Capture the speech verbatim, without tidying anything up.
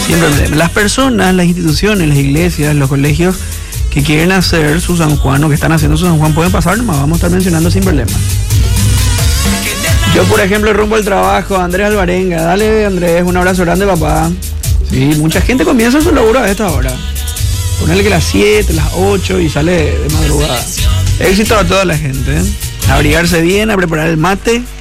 Sin problema. Las personas, las instituciones, las iglesias, los colegios que quieren hacer su San Juan o que están haciendo su San Juan pueden pasar nomás, vamos a estar mencionando sin problema. Yo, por ejemplo, rumbo al trabajo, Andrés Alvarenga. Dale, Andrés, un abrazo grande, papá. Sí, mucha gente comienza su laburo a esta hora. Ponele que las siete, las ocho y sale de madrugada. Éxito a toda la gente, ¿eh? A abrigarse bien, a preparar el mate